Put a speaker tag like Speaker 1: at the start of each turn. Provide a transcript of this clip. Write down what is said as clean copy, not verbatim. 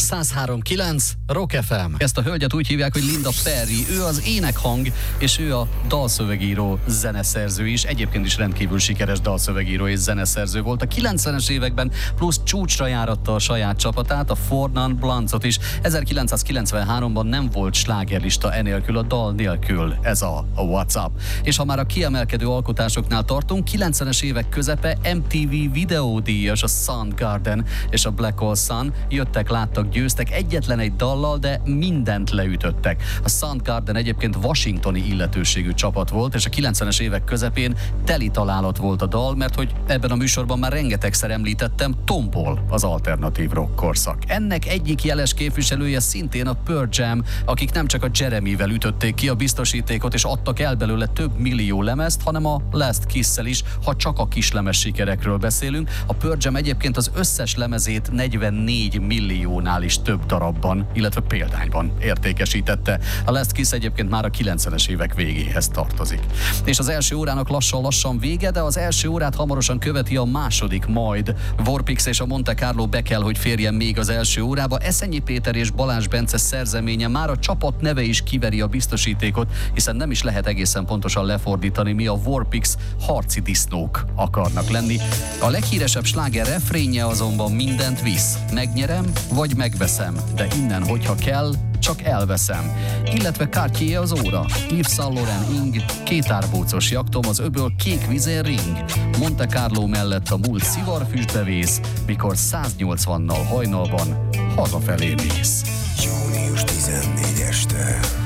Speaker 1: 103.9 Rock FM. Ezt a hölgyet úgy hívják, hogy Linda Perry. Ő az énekhang, és ő a dalszövegíró, zeneszerző is. Egyébként is rendkívül sikeres dalszövegíró és zeneszerző volt. A 90-es években plusz csúcsra járatta a saját csapatát, a Four Non Blondes-ot is. 1993-ban nem volt slágerlista enélkül, a dal nélkül. Ez a What's Up. És ha már a kiemelkedő alkotásoknál tartunk, 90-es évek közepe, MTV videódíjas, a Soundgarden és a Black Hole Sun jöttek, láttak, győztek egyetlen egy dallal, de mindent leütöttek. A Soundgarden egyébként washingtoni illetőségű csapat volt, és a 90-es évek közepén teli találat volt a dal, mert hogy ebben a műsorban már rengetegszer említettem, tombol az alternatív rock korszak. Ennek egyik jeles képviselője szintén a Pearl Jam, akik nem csak a Jeremyvel ütötték ki a biztosítékot, és adtak el belőle több millió lemezt, hanem a Last Kiss-szel is, ha csak a kislemez sikerekről beszélünk. A Pearl Jam egyébként az összes lemezét 44 milliónál is több darabban, illetve példányban értékesítette. A Last Kiss egyébként már a 90-es évek végéhez tartozik. És az első órának lassan vége, de az első órát hamarosan követi a második majd. Warpix és a Monte Carlo be kell, hogy férjen még az első órába. Eszenyi Péter és Balázs Bence szerzeménye, már a csapat neve is kiveri a biztosítékot, hiszen nem is lehet egészen pontosan lefordítani, mi a Warpix harci disznók akarnak lenni. A leghíresebb sláger refrénje azonban mindent visz. Megnyerem, vagy megveszem, de innen, hogyha kell, csak elveszem. Illetve Cartier az óra, Yves Saint Laurent ing, két árbócos jaktom, az öböl kék vizén ring. Monte Carlo mellett a múlt szivarfüstbe vész, mikor 180-nal hajnalban hazafelé mész.
Speaker 2: Június 14 este.